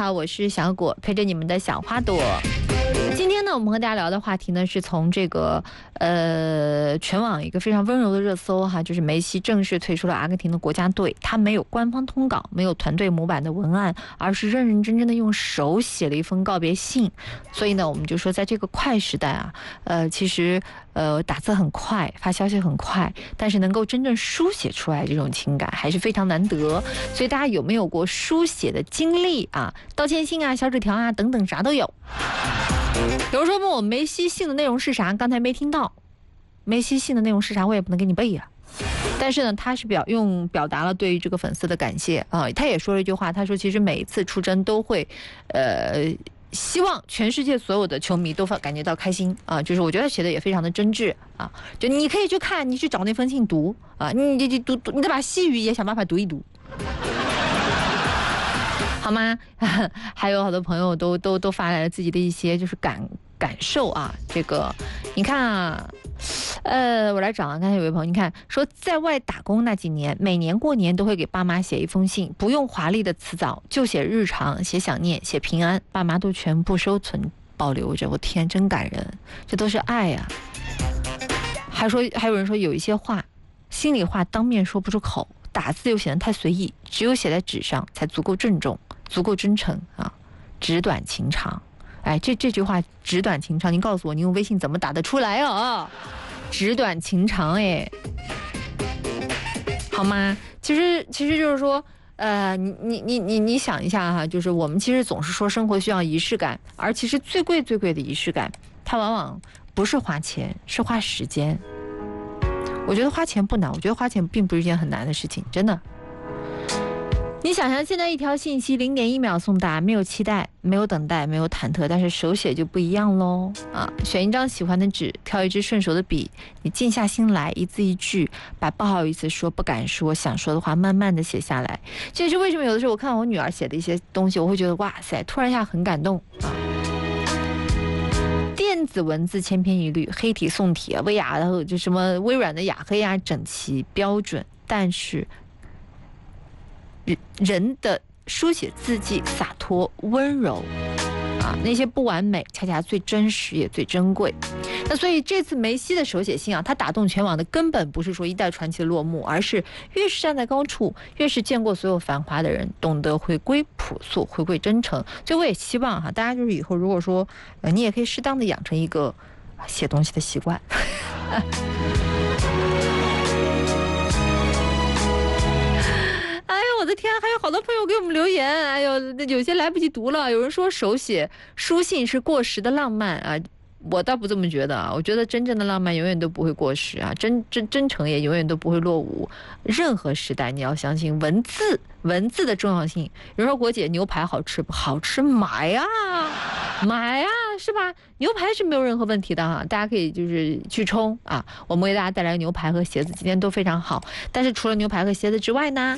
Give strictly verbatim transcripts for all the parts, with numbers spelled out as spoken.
好，我是小果，陪着你们的小花朵。今天呢，我们和大家聊的话题呢，是从这个呃全网一个非常温柔的热搜哈，就是梅西正式退出了阿根廷的国家队。他没有官方通稿，没有团队模板的文案，而是认认真真的用手写了一封告别信。所以呢，我们就说，在这个快时代啊，呃，其实呃打字很快，发消息很快，但是能够真正书写出来这种情感还是非常难得。所以大家有没有过书写的经历啊？道歉信啊、小纸条啊等等，啥都有。有人说问我梅西信的内容是啥，刚才没听到。梅西信的内容是啥，我也不能给你背啊。但是呢，他是表用表达了对于这个粉丝的感谢啊。他也说了一句话，他说其实每一次出征都会，呃，希望全世界所有的球迷都感觉到开心啊。就是我觉得写的也非常的真挚啊。就你可以去看，你去找那封信读啊，你你读读，你再把西语也想办法读一读。好吗？还有好多朋友都都都发来了自己的一些就是感感受啊。这个你看啊，呃，我来找啊。刚才有位朋友，你看说在外打工那几年，每年过年都会给爸妈写一封信，不用华丽的辞藻，就写日常，写想念，写平安，爸妈都全部收存保留着。我天，真感人，这都是爱呀、啊。还说还有人说有一些话，心里话当面说不出口，打字又显得太随意，只有写在纸上才足够郑重。足够真诚啊，纸短情长。哎，这这句话纸短情长，您告诉我，您用微信怎么打得出来啊？纸短情长，哎，好吗？其实其实就是说，呃，你你你你你想一下哈，就是我们其实总是说生活需要仪式感，而其实最贵最贵的仪式感，它往往不是花钱，是花时间。我觉得花钱不难，我觉得花钱并不是一件很难的事情，真的。你想想，现在一条信息零点一秒送达，没有期待，没有等待，没有忐忑，但是手写就不一样喽啊！选一张喜欢的纸，挑一支顺手的笔，你静下心来，一字一句，把不好意思说、不敢说、想说的话，慢慢的写下来。这也是为什么有的时候我看我女儿写的一些东西，我会觉得哇塞，突然一下很感动啊！电子文字千篇一律，黑体宋体啊，薇娅的就什么微软的雅黑啊，整齐标准，但是。人的书写字迹洒脱温柔啊，那些不完美恰恰最真实也最珍贵。那所以这次梅西的手写信啊，他打动全网的根本不是说一代传奇的落幕，而是越是站在高处，越是见过所有繁华的人，懂得回归朴素，回归真诚。所以我也希望哈、啊，大家就是以后如果说呃，你也可以适当的养成一个写东西的习惯。我的天，还有好多朋友给我们留言，哎呦，有些来不及读了。有人说手写书信是过时的浪漫啊，我倒不这么觉得啊。我觉得真正的浪漫永远都不会过时啊，真真真诚也永远都不会落伍。任何时代，你要相信文字文字的重要性。有人说国姐牛排好吃不好吃？买呀、啊，买呀、啊，是吧？牛排是没有任何问题的哈、啊，大家可以就是去冲啊。我们为大家带来牛排和鞋子，今天都非常好。但是除了牛排和鞋子之外呢？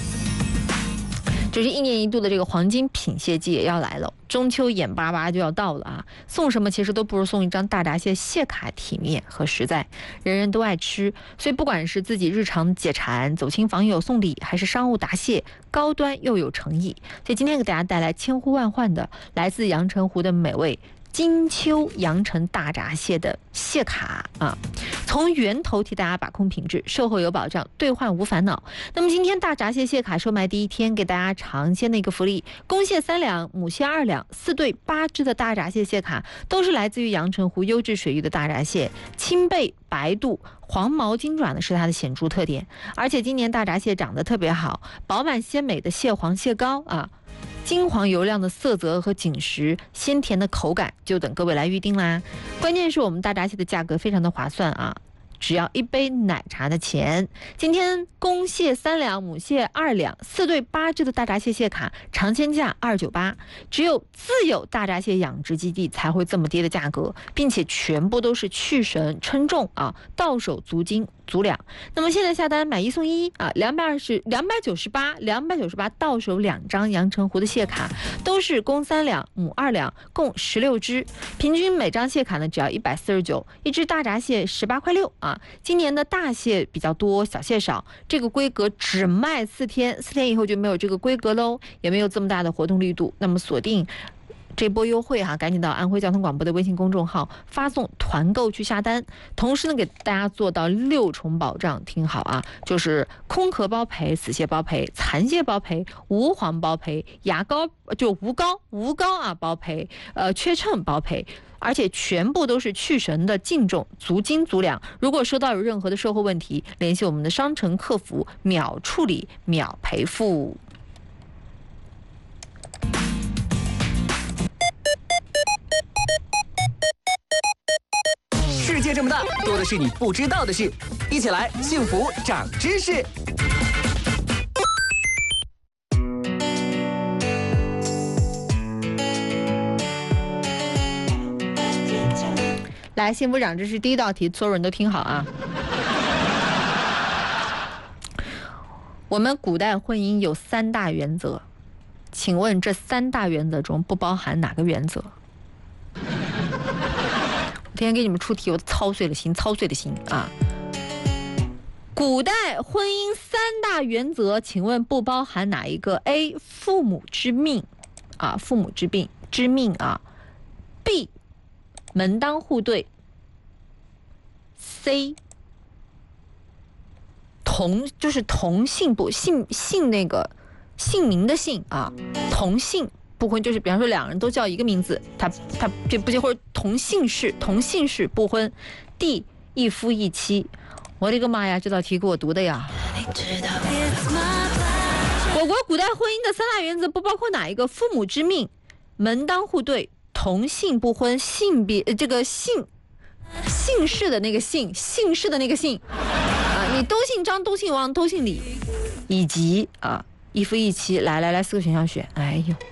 就是一年一度的这个黄金品蟹季也要来了，中秋眼巴巴就要到了啊！送什么其实都不如送一张大闸蟹蟹卡体面和实在，人人都爱吃，所以不管是自己日常解馋、走亲访友送礼，还是商务答谢，高端又有诚意。所以今天给大家带来千呼万唤的来自阳澄湖的美味金秋阳澄大闸蟹的蟹卡啊，从源头替大家把控品质，售后有保障，兑换无烦恼。那么今天大闸蟹蟹卡售卖第一天，给大家尝鲜的一个福利：公蟹三两，母蟹二两，四对八只的大闸蟹蟹卡，都是来自于阳澄湖优质水域的大闸蟹，清背白肚。黄毛金爪呢是它的显著特点，而且今年大闸蟹长得特别好，饱满鲜美的蟹黄蟹膏啊，金黄油亮的色泽和紧实，鲜甜的口感，就等各位来预定啦。关键是我们大闸蟹的价格非常的划算啊，只要一杯奶茶的钱。今天公蟹三两，母蟹二两，四对八只的大闸蟹蟹卡，尝鲜价二九八，只有自有大闸蟹养殖基地才会这么低的价格，并且全部都是去绳称重啊，到手足斤足两。那么现在下单买一送一啊，两百二十两百九十八，两百九十八到手两张阳澄湖的蟹卡，都是公三两，母二两，共十六只，平均每张蟹卡呢只要一百四十九，一只大闸蟹十八块六啊。 啊，今年的大蟹比较多，小蟹少，这个规格只卖四天，四天以后就没有这个规格喽，也没有这么大的活动力度。那么锁定这波优惠哈、啊，赶紧到安徽交通广播的微信公众号发送团购去下单，同时呢给大家做到六重保障，听好啊，就是空壳包赔、死蟹包赔、残蟹包赔、无黄包赔、牙膏就无膏无膏啊包赔，呃缺秤包赔。而且全部都是去神的净重，足斤足两。如果收到有任何的售后问题，联系我们的商城客服，秒处理秒赔付。 世界这么大，多的是你不知道的事，一起来幸福长知识。 来，幸福长知识第一道题，所有人都听好啊！我们古代婚姻有三大原则，请问这三大原则中不包含哪个原则？我天天给你们出题，我操碎了心，操碎了心啊！古代婚姻三大原则，请问不包含哪一个 ？A. 父母之命啊，父母之病之命啊。B. 门当户对。C. 同就是同姓不姓姓那个姓名的姓啊，同姓不婚，就是比方说两人都叫一个名字，他他这不结婚，或者同姓氏同姓氏不婚。D. 一夫一妻。我的个妈呀，这道题给我读的呀！我国古代婚姻的三大原则不包括哪一个？父母之命、门当户对、同姓不婚。性别这个姓姓氏的那个姓姓氏的那个姓啊，你都姓张都姓王都姓李，以及啊一夫一妻。来来来，四个选项选，哎呦。